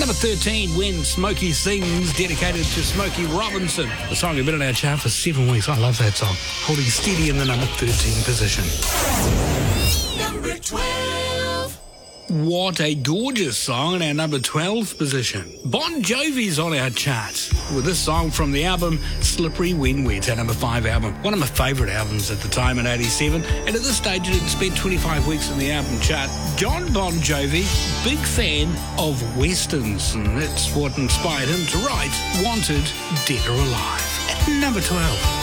Number 13, When Smokey Sings, dedicated to Smokey Robinson. The song has been on our chart for 7 weeks. I love that song. Holding steady in the number 13 position. Number 12. What a gorgeous song in our number 12 position. Bon Jovi's on our chart with this song from the album Slippery When Wet, our number 5 album. One of my favourite albums at the time in 87, and at this stage it had spent 25 weeks in the album chart. John Bon Jovi, big fan of westerns, and that's what inspired him to write Wanted, Dead or Alive. At number 12.